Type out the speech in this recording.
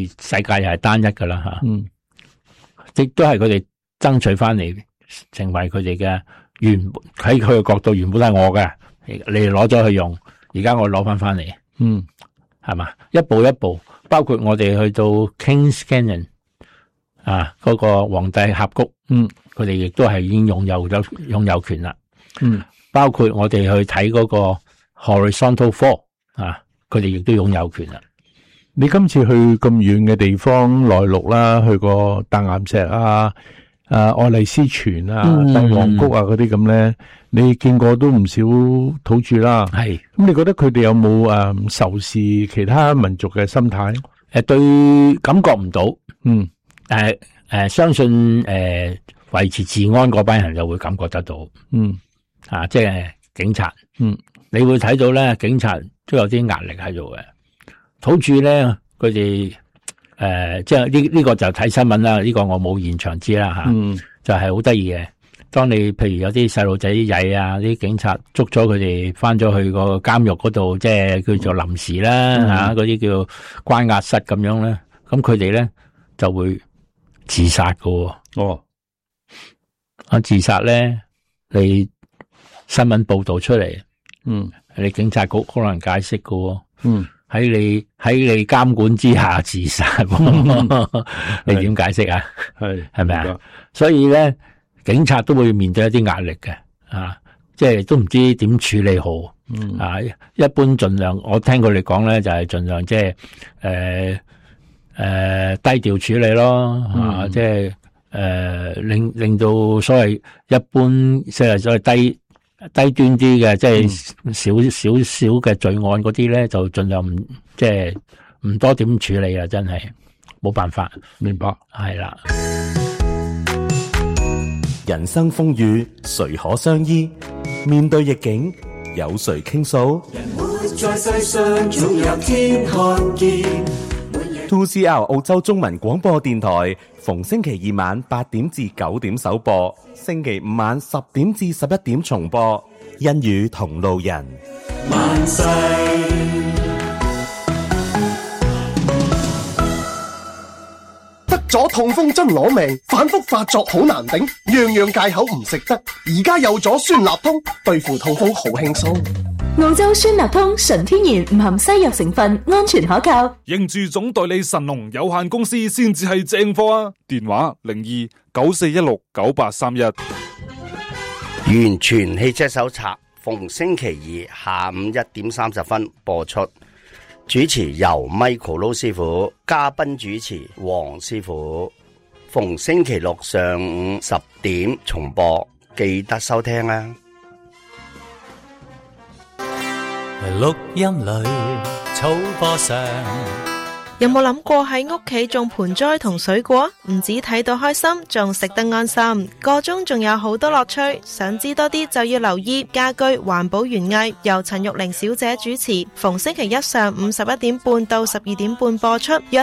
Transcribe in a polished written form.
世界又係單一噶啦吓，亦都係佢哋爭取翻嚟，成為佢哋嘅喺佢嘅角度原本係我嘅，你哋攞咗去用，而家我攞翻嚟，係嘛？一步一步，包括我哋去到 Kings Canyon 啊，嗰個皇帝峽谷，佢哋亦都係已經擁有權啦，包括我哋去睇嗰個 Horizontal Fall 啊，佢哋亦都擁有權啦。 你今次去咁遠嘅地方內陸啦，去過大岩石啊、愛麗絲泉啊、帝王谷啊嗰啲咁咧，你見過都唔少土著啦。 係咁，你覺得佢哋有冇仇視其他民族嘅心態？ 對，感覺唔到。相信維持治安嗰班人就會感覺得到。即係警察。你會睇到咧，警察都有啲壓力喺度嘅。土著咧，佢哋即係呢個就睇新聞啦。呢個我冇現場知啦吓，就係好得意嘅。當你譬如有啲細路仔曳啊，啲警察捉咗佢哋翻咗去個監獄嗰度，即係叫做臨時啦吓，嗰啲叫關押室咁樣咧。咁佢哋咧就會自殺噶。自殺咧，你新聞報道出嚟，你警察局可能解釋噶。喺你監管之下自殺，你點解釋啊？係咪啊？所以咧，警察都會面對一啲壓力嘅，即係都唔知點處理好。一般盡量，我聽佢哋講咧，就係盡量即係低調處理咯，即係令到所謂一般即係所謂低端啲嘅，即係少嘅罪案嗰啲咧，就盡量即係唔多點處理啊！真係冇辦法。 明白， 係啦。 人生風雨，誰可相依？面對逆境，有誰傾訴？人活在世上，總有天看見。2CR 澳洲中文廣播電台，逢星期二晚8點至9點首播，星期五晚10點至11點重播。恩與同路人，萬世得咗痛風真攞命，反覆發作好難頂，樣樣戒口唔食得。而家有咗酸辣通，對付痛風好輕鬆。 澳洲酸辣通純天然，唔含西藥成分，安全可靠。 認住總代理神龍有限公司先至係正貨啊！電話0294169831。 完全汽車手冊逢星期二下午1點30分播出，主持由 Michael 盧師傅，嘉賓主持黃師傅。逢星期六上午10點重播，記得收聽啊！ 錄音裏草坡上， 有冇諗過喺屋企種盆栽同水果？唔止睇到開心，仲食得安心，個中仲有好多樂趣。想知多啲就要留意家居環保園藝，由陳玉玲小姐主持，逢星期一上午11點半到12點半播出。